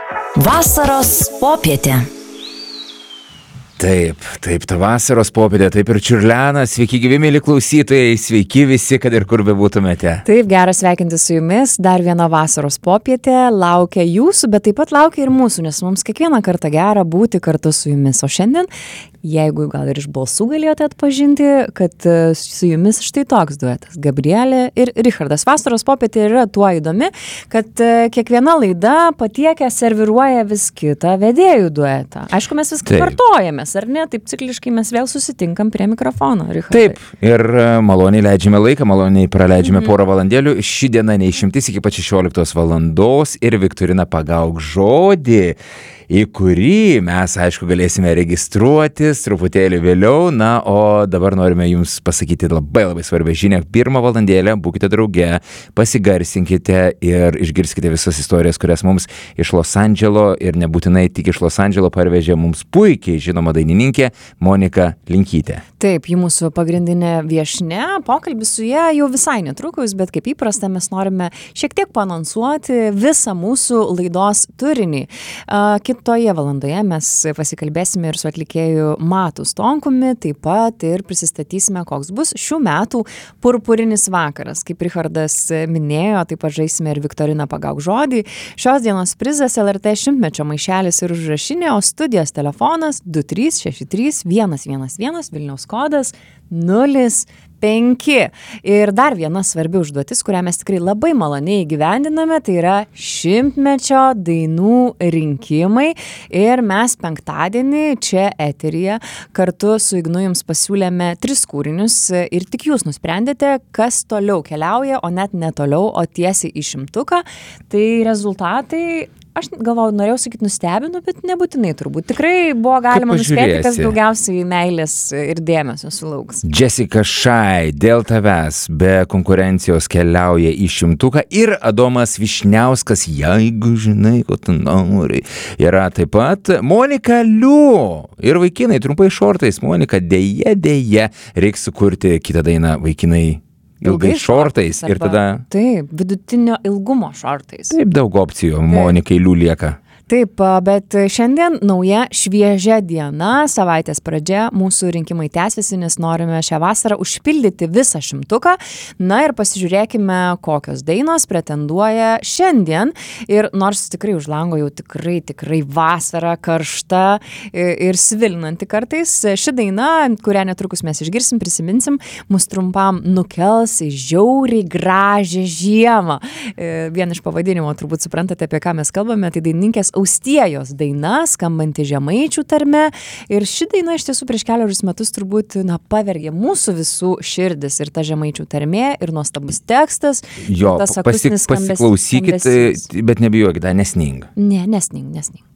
Vasaros popietė. Taip, ta vasaros popietė, taip ir čiurlena. Sveiki gyvi, mėly klausytojai, sveiki visi, kad ir kur bebūtumėte. Taip, geras sveikinti su jumis. Dar viena vasaros popietė laukia jūsų, bet taip pat laukia ir mūsų, nes mums kiekvieną kartą gera būti kartu su jumis. O šiandien, jeigu gal ir iš balsų galėjote atpažinti, kad su jumis štai toks duetas. Gabrielė ir Richardas. Vasaros popietė yra tuo įdomi, kad kiekviena laida patiekia serviruoja vis kitą vedėjų duetą. Aišku, mes viską kartojame. Ar ne? Taip cikliškai mes vėl susitinkam prie mikrofono, Richardai. Taip, ir maloniai leidžiame laiką, maloniai praleidžiame porą valandėlių. Ši diena neišimtis iki pat 16 valandos ir Viktorina pagauk žodį, į kurį mes, aišku, galėsime registruotis truputėlį vėliau. Na, o dabar norime jums pasakyti labai svarbią žinią. Pirmą valandėlę būkite drauge, pasigarsinkite ir išgirskite visas istorijas, kurias mums iš Los Andželo ir nebūtinai tik iš Los Andželo parvežė mums puikiai žinoma dainininkė Monika Linkytė. Taip, ji mūsų pagrindinė viešnia, pokalbis su ja jau visai netrukus, bet kaip įprasta mes norime šiek tiek paanonsuoti visą mūsų laidos turinį. Kitoje valandoje mes pasikalbėsime ir su atlikėju Matu Stonkumi, taip pat ir prisistatysime, koks bus šių metų purpurinis vakaras. Kaip Richardas minėjo, taip pat žaisime ir Viktoriną pagauk žodį. Šios dienos prizas LRT šimtmečio maišelis ir užrašinė, o studijos telefonas 2363 111 Vilniaus kodas 05. Ir dar viena svarbi užduotis, kurią mes tikrai labai maloniai įgyvendiname, tai yra šimtmečio dainų rinkimai. Ir mes penktadienį čia eteryje kartu su Ignu jums pasiūlėme 3 kūrinius ir tik jūs nusprendėte, kas toliau keliauja, o net ne toliau, o tiesiai į šimtuką. Tai rezultatai, aš galvoju, norėjau sakyti nustebino, bet nebūtinai turbūt. Tikrai buvo galima nuspėti, kas daugiausiai meilės ir dėmesio sulauks. Jessica Shy, dėl tavęs be konkurencijos keliauja į šimtuką ir Adomas Vyšniauskas, jeigu žinai, ko tu nori. Yra taip pat Monika Liu ir vaikinai, trumpai šortais. Monika, deja, reiks sukurti kitą dainą vaikinai. Ilgai šortais ir tada... Taip, vidutinio ilgumo šortais. Taip, daug opcijų Monikai Liu lieka. Taip, bet šiandien nauja šviežia diena, savaitės pradžia, mūsų rinkimai tęsiasi, nes norime šią vasarą užpildyti visą šimtuką. Na ir pasižiūrėkime, kokios dainos pretenduoja šiandien. Ir nors tikrai už lango jau tikrai vasara karšta ir svilinanti kartais, ši daina, kurią netrukus mes išgirsim, prisiminsim, mus trumpam nukels į žiauriai gražią žiemą. Vien iš pavadinimo turbūt suprantate, apie ką mes kalbame, tai dainininkės Austėjos daina, skambanti žemaičių tarme. Ir ši daina iš tiesų prieš keliarius metus turbūt pavergė mūsų visų širdis. Ir ta žemaičių tarmė, ir nuostabus tekstas. Jo, pasiklausykit, bet nebijokite, nesning. Ne, nesning.